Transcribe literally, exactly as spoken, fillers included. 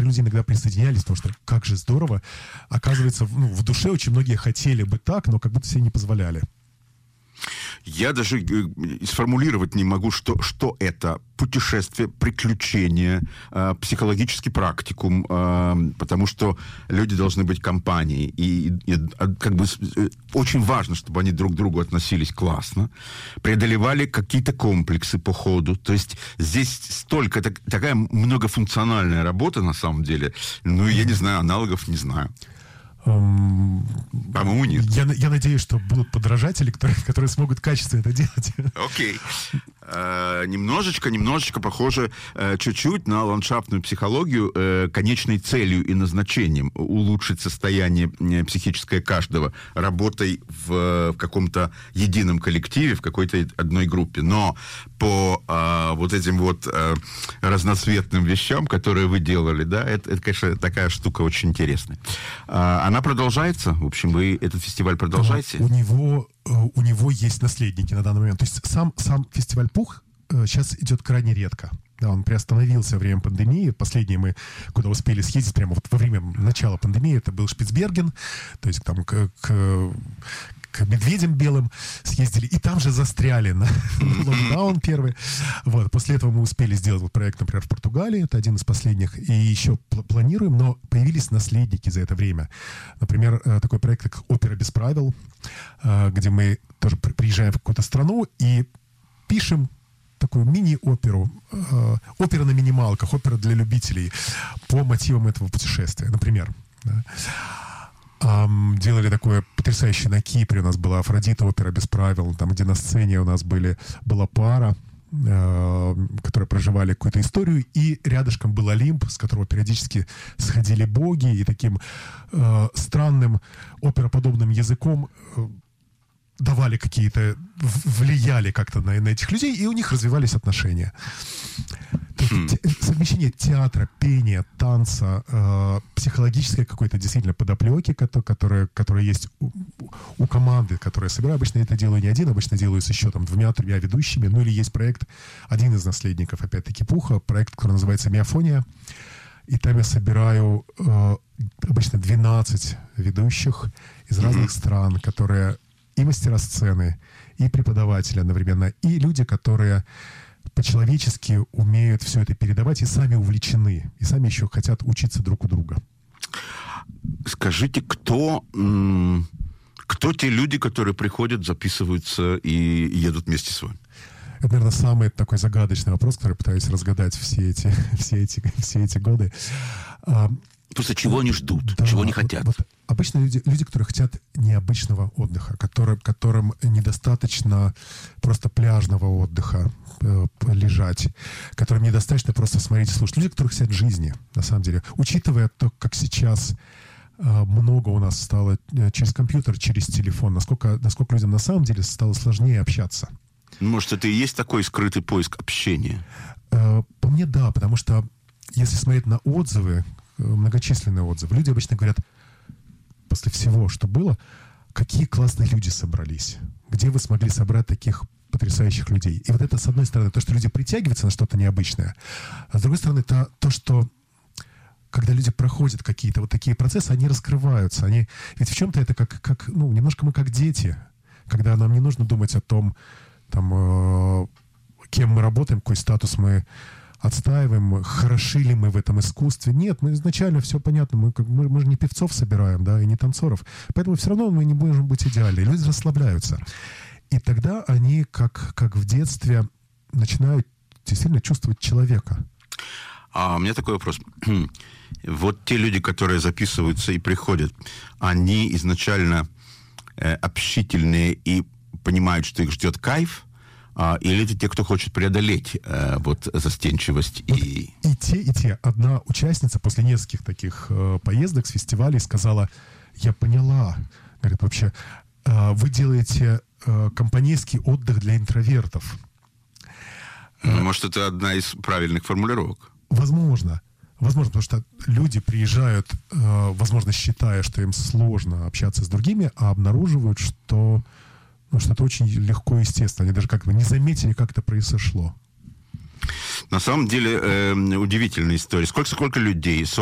некоторые люди иногда присоединялись, потому что как же здорово. Оказывается, ну, в душе очень многие хотели бы так, но как будто себе не позволяли. Я даже э, сформулировать не могу, что, что это путешествие, приключение, э, психологический практикум, э, потому что люди должны быть компанией. И, и как бы э, очень важно, чтобы они друг к другу относились классно, преодолевали какие-то комплексы по ходу. То есть здесь столько, так, такая многофункциональная работа на самом деле. Ну, я не знаю, аналогов не знаю. Um, По-моему, нет. Я, я надеюсь, что будут подражатели, которые, которые смогут качественно это делать. Окей. Okay. Uh, немножечко, немножечко похоже uh, чуть-чуть на ландшафтную психологию, uh, конечной целью и назначением улучшить состояние uh, психическое каждого работой в, в каком-то едином коллективе, в какой-то одной группе. Но по uh, вот этим вот uh, разноцветным вещам, которые вы делали, да, это, это, конечно, такая штука очень интересная. Uh, она продолжается? В общем, вы этот фестиваль продолжаете? У него, у него есть наследники на данный момент. То есть сам, сам фестиваль «Пух» сейчас идет крайне редко. Да, он приостановился во время пандемии. Последние мы куда успели съездить прямо вот во время начала пандемии, это был Шпицберген, то есть там к, к, к медведям белым съездили, и там же застряли на локдаун первый. Вот. После этого мы успели сделать вот проект, например, в Португалии, это один из последних, и еще пл- планируем, но появились наследники за это время. Например, такой проект, как «Опера без правил», где мы тоже приезжаем в какую-то страну и пишем такую мини-оперу, э, опера на минималках, опера для любителей по мотивам этого путешествия, например. Да. Um, делали такое потрясающее на Кипре. У нас была «Афродита», опера без правил, там, где на сцене у нас были, была пара, э, которые проживали какую-то историю, и рядышком был Олимп, с которого периодически сходили боги, и таким э, странным опероподобным языком э, давали какие-то, влияли как-то на, на этих людей, и у них развивались отношения. Хм. Совмещение театра, пения, танца, э, психологической какой-то действительно подоплеки, которая, которая есть у, у команды, которая собирает. Обычно это делаю не один, обычно делаю с еще там двумя-тремя ведущими. Ну или есть проект, один из наследников, опять-таки, Пуха, проект, который называется «Миофония». И там я собираю э, обычно двенадцать ведущих из разных mm-hmm. стран, которые и мастера сцены, и преподаватели одновременно, и люди, которые по-человечески умеют все это передавать и сами увлечены, и сами еще хотят учиться друг у друга. Скажите, кто, кто те люди, которые приходят, записываются и едут вместе с вами? Это, наверное, самый такой загадочный вопрос, который пытаюсь разгадать все эти, все эти, все эти годы. Просто чего они ждут, да, чего не хотят? Вот, вот обычно люди, люди, которые хотят необычного отдыха, которым, которым недостаточно просто пляжного отдыха, э, лежать, которым недостаточно просто смотреть и слушать. Люди, которые хотят жизни, на самом деле. Учитывая то, как сейчас э, много у нас стало э, через компьютер, через телефон, насколько, насколько людям на самом деле стало сложнее общаться. Может, это и есть такой скрытый поиск общения? Э, по мне, да, потому что если смотреть на отзывы, многочисленные отзывы. Люди обычно говорят, после всего, что было, какие классные люди собрались. Где вы смогли собрать таких потрясающих людей. И вот это, с одной стороны, то, что люди притягиваются на что-то необычное, а с другой стороны, это то, что когда люди проходят какие-то вот такие процессы, они раскрываются. Они... Ведь в чем-то это как, как, ну, немножко мы как дети, когда нам не нужно думать о том, там, э, кем мы работаем, какой статус мы отстаиваем, хороши ли мы в этом искусстве. Нет, мы изначально все понятно. Мы, мы, мы же не певцов собираем, да, и не танцоров. Поэтому все равно мы не будем быть идеальны. Люди расслабляются. И тогда они, как, как в детстве, начинают действительно чувствовать человека. А у меня такой вопрос. Вот те люди, которые записываются и приходят, они изначально э, общительные и понимают, что их ждет кайф, А, или это те, кто хочет преодолеть э, вот застенчивость вот и... И те, и те. Одна участница после нескольких таких э, поездок с фестивалей сказала, я поняла, говорит, вообще, э, вы делаете э, компанейский отдых для интровертов. Ну, может, это одна из правильных формулировок? Возможно. Возможно, потому что люди приезжают, э, возможно, считая, что им сложно общаться с другими, а обнаруживают, что... Ну, что это очень легко и естественно. Они даже как бы не заметили, как это произошло. На самом деле, э, удивительная история. Сколько, сколько людей?